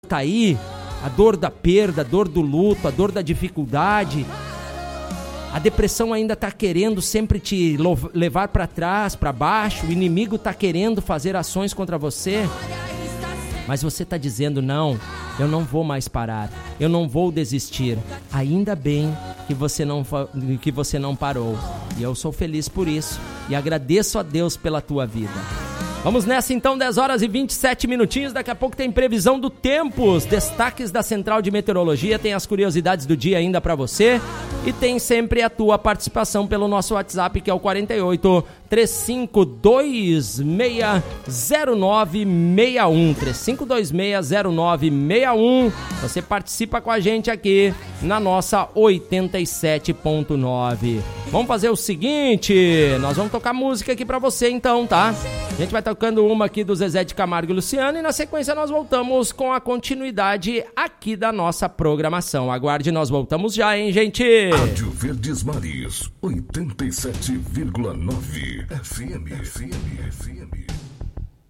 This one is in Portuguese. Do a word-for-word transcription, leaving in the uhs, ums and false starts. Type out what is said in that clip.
tá aí, a dor da perda, a dor do luto, a dor da dificuldade. A depressão ainda tá querendo sempre te levar para trás, para baixo. O inimigo tá querendo fazer ações contra você. Mas você tá dizendo, não, eu não vou mais parar, eu não vou desistir. Ainda bem que você não, que você não parou. E eu sou feliz por isso. E agradeço a Deus pela tua vida. Vamos nessa então, dez horas e vinte e sete minutinhos. Daqui a pouco tem previsão do tempo, os destaques da Central de Meteorologia, tem as curiosidades do dia ainda para você. E tem sempre a tua participação pelo nosso WhatsApp, que é o quarenta e oito, três cinco dois seis, zero nove seis um. três cinco dois seis, zero nove seis um. Você participa com a gente aqui na nossa oitenta e sete ponto nove. Vamos fazer o seguinte, nós vamos tocar música aqui pra você então, tá? A gente vai tocando uma aqui do Zezé de Camargo e Luciano e na sequência nós voltamos com a continuidade aqui da nossa programação. Aguarde, nós voltamos já, hein, gente? Rádio Verdes Mares, oitenta e sete vírgula nove F M, F M, F M.